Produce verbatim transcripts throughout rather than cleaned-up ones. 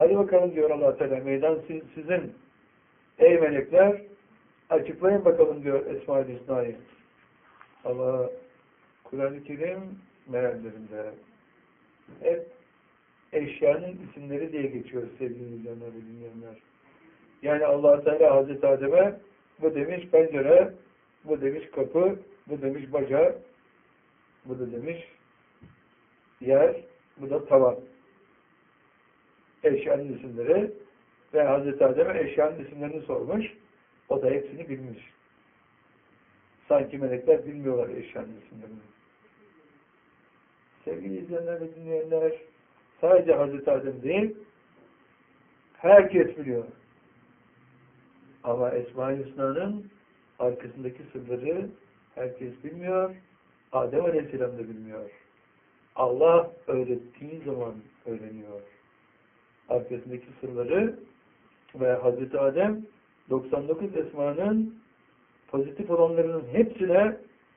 Hadi bakalım diyor Allah Teala, meydan sizin ey melekler, açıklayın bakalım diyor Esma-ül Hüsna'yı. Ama Kur'an-ı Kerim meallerinde hep eşyanın isimleri diye geçiyor sevgili izleyenler ve dinleyenler. Yani Allah Teala Hazreti Adem'e bu demiş pencere, bu demiş kapı, bu demiş baca, bu da demiş yer, bu da tavan. Eşyanın isimleri ve Hazreti Adem'e eşyanın isimlerini sormuş. O da hepsini bilmiş. Sanki melekler bilmiyorlar eşyanın isimlerini. Sevgili izleyenler ve dinleyenler, sadece Hazreti Adem değil, herkes biliyor. Ama Esma-i Hüsna'nın arkasındaki sırları herkes bilmiyor. Adem Aleyhisselam da bilmiyor. Allah öğrettiği zaman öğreniyor. Arkasındaki sırları ve Hazreti Adem doksan dokuz esmanın pozitif olanlarının hepsine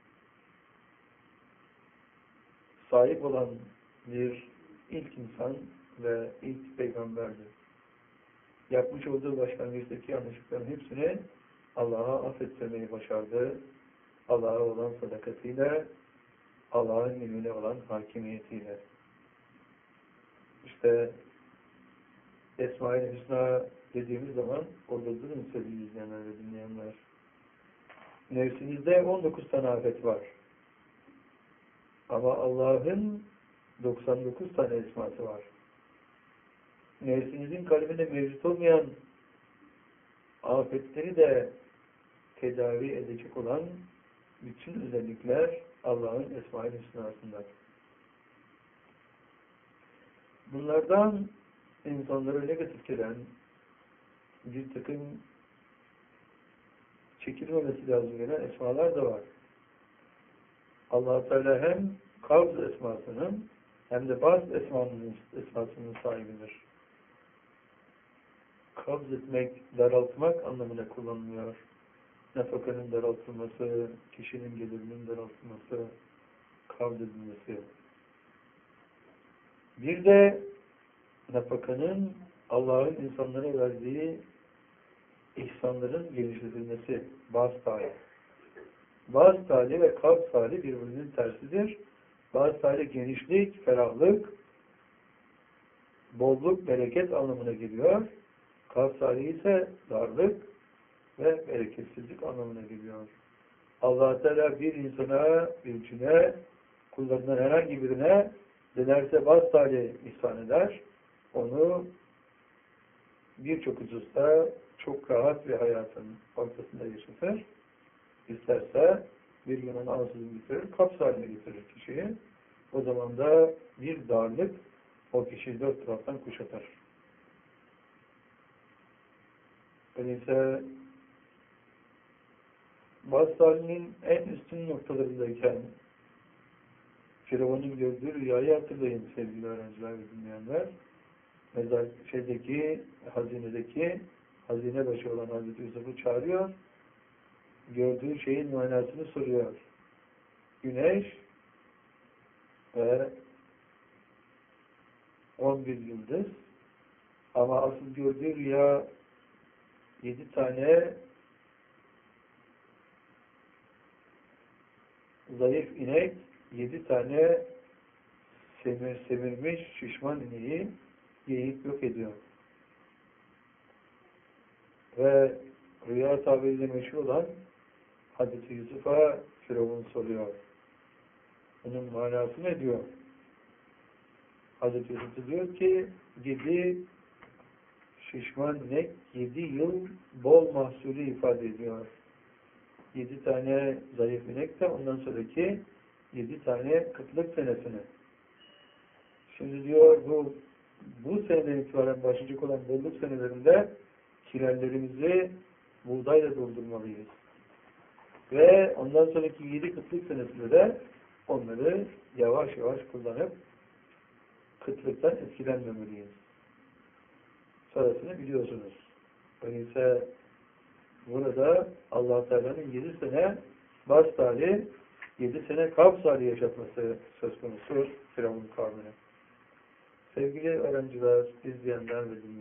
sahip olan bir ilk insan ve ilk peygamberdi. Yapmış olduğu başlangıçtaki yanlışlıkların hepsini Allah'a affettirmeyi başardı. Allah'a olan sadakatiyle, Allah'ın ilmine olan hakimiyetiyle. İşte Esma-ül Hüsna dediğimiz zaman orada durun sevgili izleyenler ve dinleyenler. Nefsinizde on dokuz tane afet var. Ama Allah'ın doksan dokuz tane esması var. Nefsinizin kalbinde mevcut olmayan afetleri de tedavi edecek olan bütün özellikler Allah'ın Esma-ül Hüsna'sında. Bunlardan insanları negatif gelen bir takım çekilmemesi lazım gelen esmalar da var. Allah-u Teala hem kavz esmasının hem de bazı esmasının, esmasının sahibidir. Kabz etmek, daraltmak anlamına kullanılıyor. Nafakanın daraltılması, kişinin gelirinin daraltılması, kabz edilmesi. Bir de nafakanın Allah'ın insanlara verdiği ihsanların genişletilmesi, bazı tali. Bazı tali ve kabz tali birbirinin tersidir. Bazı tali genişlik, ferahlık, bolluk, bereket anlamına geliyor. Kabz tali ise darlık ve bereketsizlik anlamına geliyor. Allah Teala bir insana, bir cine, kullarından herhangi birine dilerse bazı tali ihsan eder. Onu birçok hususta çok rahat bir hayatın ortasında yaşatır. İsterse bir gün onu ansızın getirir, kabz haline getirir kişiyi. O zaman da bir darlık o kişiyi dört taraftan kuşatır. Öyleyse bazı halinin en üstün noktalarındayken Firavun'un gördüğü rüyayı hatırlayın sevgili öğrenciler ve dinleyenler. Mezar şeydeki, hazinedeki hazine başı olan Hazreti Yusuf'u çağırıyor. Gördüğü şeyin manasını soruyor. Güneş ve on bir yıldız, ama asıl gördüğü rüya yedi tane zayıf inek, yedi tane semir, semirmiş şişman ineği yiyip yok ediyor. Ve rüya tabiriyle meşhur olan Hazreti Yusuf'a Firavun soruyor. Bunun manası ne diyor? Hazreti Yusuf diyor ki yedi şişman inek yedi yıl bol mahsulü ifade ediyor. Yedi tane zayıf inek de ondan sonraki yedi tane kıtlık senesini. Şimdi diyor bu bu seneden itibaren başlayacak olan bolluk senelerinde kirallerimizi buğdayla doldurmalıyız. Ve ondan sonraki yedi kıtlık senesinde de onları yavaş yavaş kullanıp kıtlıktan etkilenmemeliyiz. Sonrasını biliyorsunuz. Öyleyse burada Allah Teala'nın yedi sene bas tali, yedi sene kabz hali yaşatması söz konusu Firavun kavmine. Sevgili öğrenciler, izleyenler ve dinleyenler,